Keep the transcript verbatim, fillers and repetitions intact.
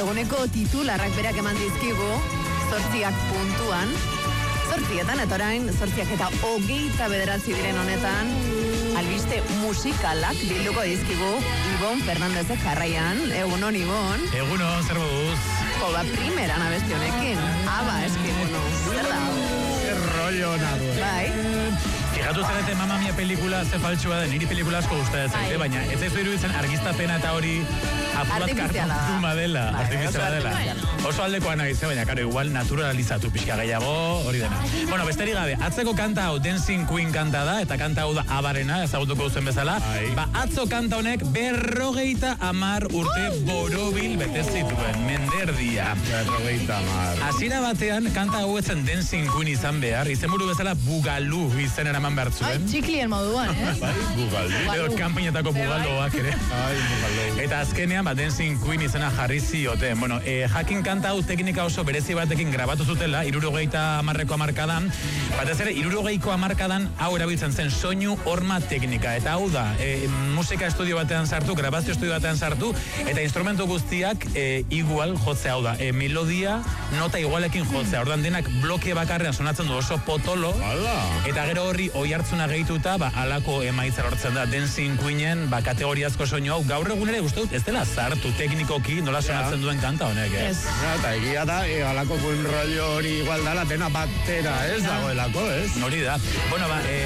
eguneko titularrak berak eman dizkigu, zortziak puntuan. Zortzietan, eta orain, zortziak eta hogeita bederatzi diren honetan, albiste musikalak bilduko dizkigu Ibon Fernandezek jarraian. Egunon, Ibon. Egunon, zer moduz? Jo, ba, primeran abesti honekin. Aba, eski, bueno, zer da? Zer rollo nadu. Bai. Fijatu zarete Mamma Mia pelikula ze faltsua da, niri pelikula asko gustatzen zaite, baina ez ez iruditzen argiztapena eta hori apurat kartuma dela, artifiziala dela. Oso aldekoa nahi ze, baina karo, igual naturalizatu pixka gehiago hori dena. Bueno, besterik gabe, atzeko kanta hau Dancing Queen kanta da, eta kanta hau da Abarena, ezagutuko duzen bezala. Ba, atzo kanta honek berrogeita amar urte borobil bete zituen, menderdia. Berrogeita amar. Hasiera batean, kanta hau etzen Dancing Queen izan behar, izenburu bezala Bugalu izen eraman behar zuen. Ai, txiklien moduan, eh? Bai, Bugaldu. Edo kanpainetako bugaldoak ere. Ai, Bugaldu. Eta azkenean, ba, Dancing Queen izena jarri zioten. Bueno, eh, jakin kanta hau teknika oso berezi batekin grabatu zutela, hirurogeita hamarreko hamarkadan. Batez ere, hirurogeiko hamarkadan hau erabiltzen zen soinu horma teknika. Eta hau da, eh, musika estudio batean sartu, grabazio estudio batean sartu, eta instrumentu guztiak eh, igual jotzea hau da. Eh, melodia, nota igualekin jotzea. Ordan denak bloke bakarrean sonatzen du oso potolo. Hala. Eta gero horri oi hartzuna gehituta, ba, alako emaitza lortzen da. Dancing Queenen, ba, kategoriazko soinu hau. Gaur egun ere uste dut, ez dela zartu teknikoki nola sonatzen duen kanta honek, ez? Ja, eta egia da, e, alako buen rollo hori igual dala, dena batera, ez dagoelako, ez? Hori da. Bueno, ba, e,